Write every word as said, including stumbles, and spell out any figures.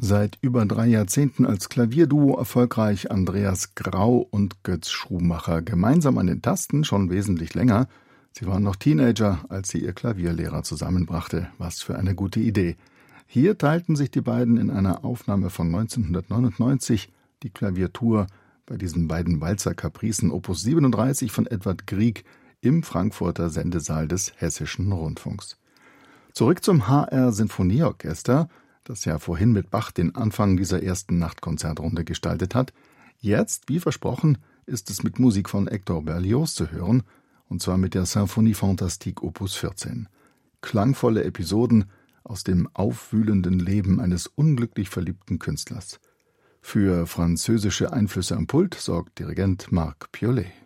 Seit über drei Jahrzehnten als Klavierduo erfolgreich Andreas Grau und Götz Schumacher. Gemeinsam an den Tasten schon wesentlich länger. Sie waren noch Teenager, als sie ihr Klavierlehrer zusammenbrachte. Was für eine gute Idee. Hier teilten sich die beiden in einer Aufnahme von neunzehnhundertneunundneunzig die Klaviertour bei diesen beiden Walzer-Kapricen Opus siebenunddreißig von Edward Grieg im Frankfurter Sendesaal des Hessischen Rundfunks. Zurück zum H R Sinfonieorchester, das ja vorhin mit Bach den Anfang dieser ersten Nachtkonzertrunde gestaltet hat. Jetzt, wie versprochen, ist es mit Musik von Hector Berlioz zu hören, und zwar mit der Symphonie Fantastique Opus vierzehn. Klangvolle Episoden aus dem aufwühlenden Leben eines unglücklich verliebten Künstlers. Für französische Einflüsse am Pult sorgt Dirigent Marc Piollet.